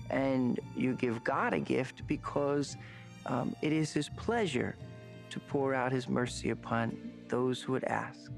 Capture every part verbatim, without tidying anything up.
And you give God a gift because um, it is his pleasure to pour out his mercy upon those who would ask.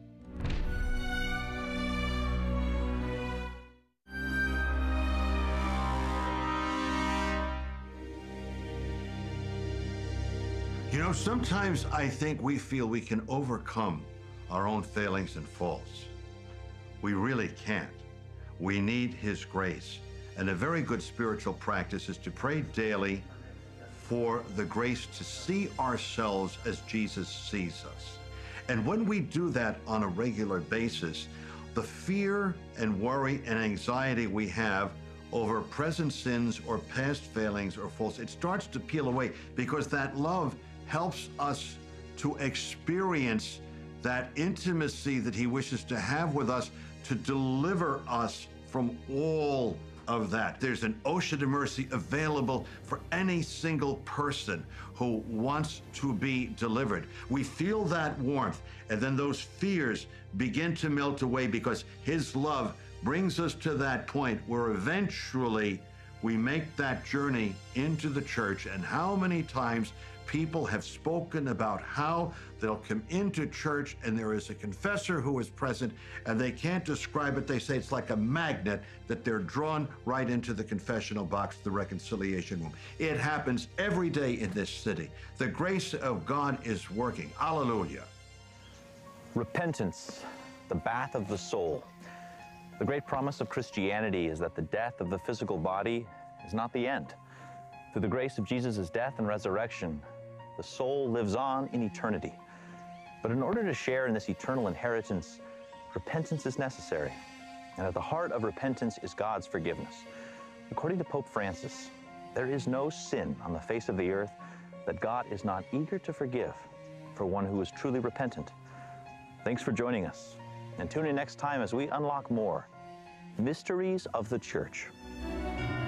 You know, sometimes I think we feel we can overcome our own failings and faults. We really can't. We need his grace. And a very good spiritual practice is to pray daily for the grace to see ourselves as Jesus sees us. And when we do that on a regular basis, the fear and worry and anxiety we have over present sins or past failings or faults, it starts to peel away, because that love helps us to experience that intimacy that he wishes to have with us, to deliver us from all of that. There's an ocean of mercy available for any single person who wants to be delivered. We feel that warmth, and then those fears begin to melt away, because his love brings us to that point where eventually we make that journey into the church. And how many times people have spoken about how they'll come into church and there is a confessor who is present, and they can't describe it. They say it's like a magnet, that they're drawn right into the confessional box, the reconciliation room. It happens every day in this city. The grace of God is working. Hallelujah. Repentance, the bath of the soul. The great promise of Christianity is that the death of the physical body is not the end. Through the grace of Jesus' death and resurrection, the soul lives on in eternity. But in order to share in this eternal inheritance, repentance is necessary. And at the heart of repentance is God's forgiveness. According to Pope Francis, there is no sin on the face of the earth that God is not eager to forgive for one who is truly repentant. Thanks for joining us, and tune in next time as we unlock more mysteries of the Church.